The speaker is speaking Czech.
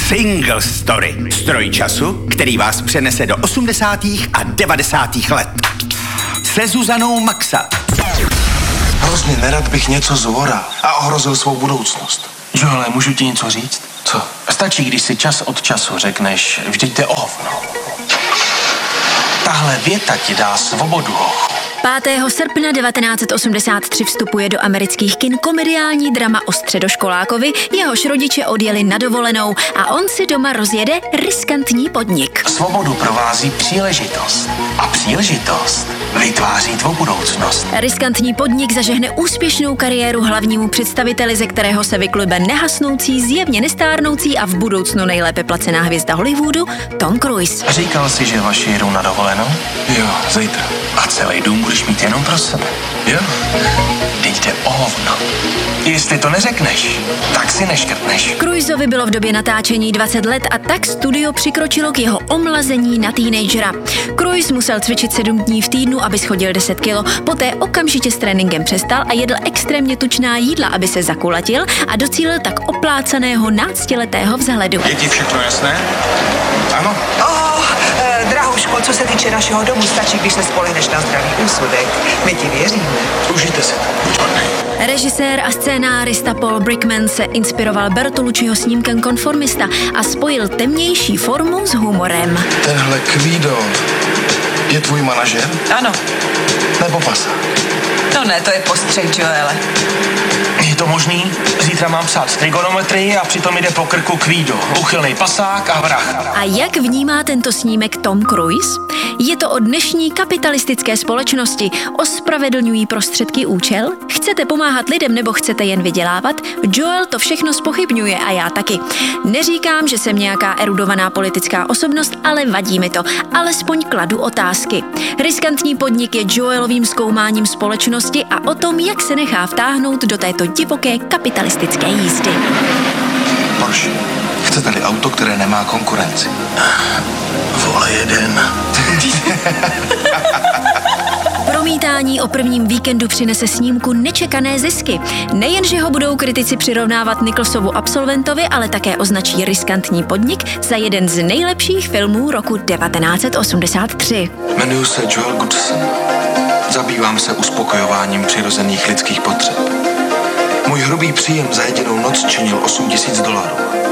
Single Story. Stroj času, který vás přenese do 80. a 90. let. Se Zuzanou Maxa. Hrozně nerad bych něco zvoral a ohrozil svou budoucnost. Joele, můžu ti něco říct? Co? Stačí, když si čas od času řekneš, vždyť jde o hovno. Tahle věta ti dá svobodu, hochu. 5. srpna 1983 vstupuje do amerických kin komediální drama o středoškolákovi, jehož rodiče odjeli na dovolenou a on si doma rozjede riskantní podnik. Svobodu provází příležitost. A příležitost vytváří tvou budoucnost. Riskantní podnik zažehne úspěšnou kariéru hlavnímu představiteli, ze kterého se vyklube nehasnoucí, zjevně nestárnoucí a v budoucnu nejlépe placená hvězda Hollywoodu Tom Cruise. Říkal jsi, že vaši jedou na dovolenou? Jo, zítra. A celý dům budeš mít jenom pro sebe. Jo? Teď jde o hovno. Jestli to neřekneš, tak si neškrtneš. Cruiseovi bylo v době natáčení 20 let a tak studio přikročilo k jeho omlazení na teenagera. Cruise musel cvičit 7 dní v týdnu, aby schodil 10 kilo, poté okamžitě s tréninkem přestal a jedl extrémně tučná jídla, aby se zakulatil a docílil tak oplácaného náctiletého vzhledu. Je ti všechno jasné? Ano. Drahuško, co se týče našeho domu, stačí, když se spolehneš na zdravý úsudek. My ti věříme. Užijte si to. Režisér a scénárista Paul Brickman se inspiroval Bertolucciho snímkem Konformista a spojil temnější formu s humorem. Tenhle Kvído je tvůj manažer? Ano. Nebo pasa? No ne, to je postřeh, Joele. Je to možný? Zítra mám psát trigonometrii a přitom jde po krku Kvído. Uchylnej pasák a vrah. A jak vnímá tento snímek Tom Cruise? Je to o dnešní kapitalistické společnosti. Ospravedlňují prostředky účel? Chcete pomáhat lidem nebo chcete jen vydělávat? Joel to všechno zpochybňuje a já taky. Neříkám, že jsem nějaká erudovaná politická osobnost, ale vadí mi to. Alespoň kladu otázky. Riskantní podnik je Joelovým zkoumáním společnosti a o tom, jak se nechá vtáhnout do této divoké kapitalistické jízdy. Porsche. Chcete-li auto, které nemá konkurenci? Vole jeden. Promítání o prvním víkendu přinese snímku nečekané zisky. Nejenže ho budou kritici přirovnávat Nicholsovu Absolventovi, ale také označí Riskantní podnik za jeden z nejlepších filmů roku 1983. Jmenuji se Joel Goodson. Zabývám se uspokojováním přirozených lidských potřeb. Můj hrubý příjem za jedinou noc činil $8,000.